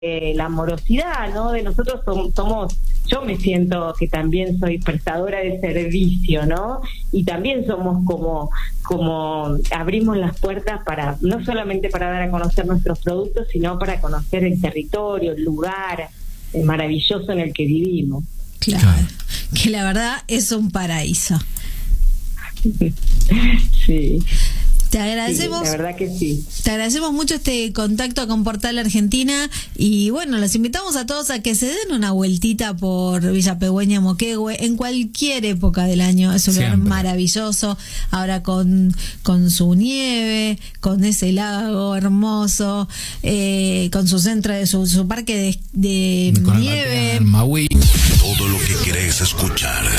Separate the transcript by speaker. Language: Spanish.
Speaker 1: la amorosidad, ¿no? De nosotros somos, yo me siento que también soy prestadora de servicio, ¿no? Y también somos como abrimos las puertas para, no solamente para dar a conocer nuestros productos, sino para conocer el territorio, el lugar maravilloso en el que vivimos.
Speaker 2: Claro, que la verdad es un paraíso.
Speaker 1: Sí.
Speaker 2: Te agradecemos.
Speaker 1: Sí, la verdad que sí.
Speaker 2: Te agradecemos mucho este contacto con Portal Argentina y bueno, los invitamos a todos a que se den una vueltita por Villa Pegüeña, Moquegüe, en cualquier época del año. Es un lugar maravilloso, ahora con su nieve, con ese lago hermoso, con su centro, su parque de nieve.
Speaker 3: Todo lo que querés escuchar.